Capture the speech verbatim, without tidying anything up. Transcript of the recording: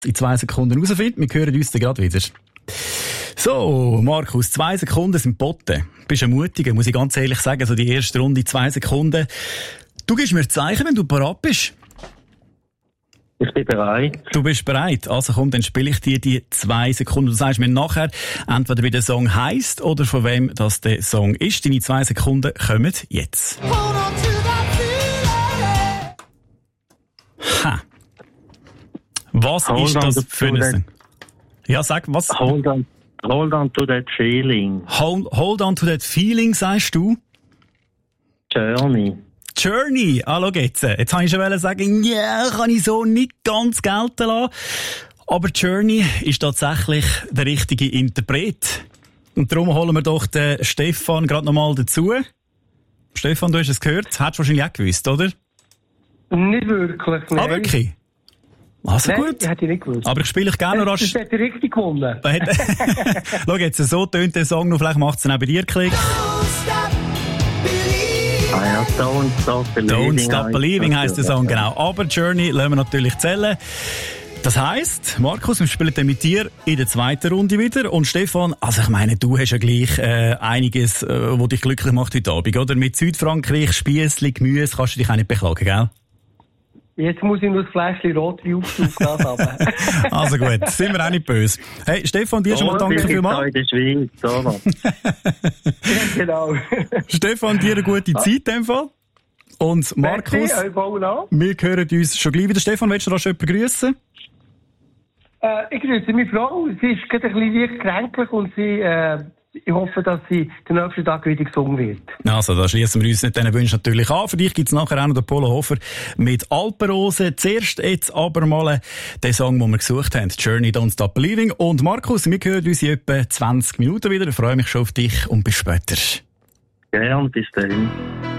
in zwei Sekunden herausfinden. Wir hören uns dann gerade wieder. So, Markus, zwei Sekunden sind geboten. Du bist ein Mutiger, muss ich ganz ehrlich sagen. Also die erste Runde, zwei Sekunden. Du gibst mir Zeichen, wenn du bereit bist. Ich bin bereit. Du bist bereit? Also komm, dann spiele ich dir die zwei Sekunden. Du sagst mir nachher, entweder wie der Song heisst oder von wem das der Song ist. Deine zwei Sekunden kommen jetzt. Ha. Was Hold ist das für ein Song? Ja, sag, was? Hold on, hold on to that feeling. Hold, hold on to that feeling, sagst du? Journey. Journey, ah, schau jetzt. Jetzt wollte ich schon sagen, ja, yeah, kann ich so nicht ganz gelten lassen. Aber Journey ist tatsächlich der richtige Interpret. Und darum holen wir doch den Stefan gerade nochmal dazu. Stefan, du hast es gehört. Hättest du wahrscheinlich auch gewusst, oder? Nicht wirklich, nein. Ah, wirklich? Also nein, gut. Hätte ich nicht gewusst. Aber ich spiele ich gerne rasch. Das hätte ich richtig gewonnen. Schau jetzt, so tönt der Song noch, vielleicht macht es dann auch bei dir Klick. Ah ja, Don't Stop Believing. Don't Stop Believing heisst der Song, genau. Aber Journey lassen wir natürlich zählen. Das heisst, Markus, wir spielen dann mit dir in der zweiten Runde wieder. Und Stefan, also ich meine, du hast ja gleich äh, einiges, äh, was dich glücklich macht heute Abend, oder? Mit Südfrankreich, Spiessli, Gemüse, kannst du dich auch nicht beklagen, gell? Jetzt muss ich nur das Fläschchen Rotwein aufsuchen. Also gut, sind wir auch nicht böse. Hey, Stefan, dir schon mal danke vielmals. in der Schweiz, oder? Genau. Stefan, dir eine gute Zeit in dem Fall. Und Markus, wir hören uns schon gleich wieder. Stefan, willst du noch jemanden grüßen? Äh, ich grüße meine Frau. Sie ist gerade ein bisschen leicht kränklich und sie, äh, ich hoffe, dass sie den nächsten Tag wieder gesungen wird. Also, da schließen wir uns nicht diesen Wunsch natürlich an. Für dich gibt's nachher auch noch den Polo Hofer mit Alpenrose. Zuerst jetzt aber mal den Song, den wir gesucht haben. Journey, Don't Stop Believing. Und Markus, wir hören uns in etwa zwanzig Minuten wieder. Ich freue mich schon auf dich und bis später. Gerne, bis dann.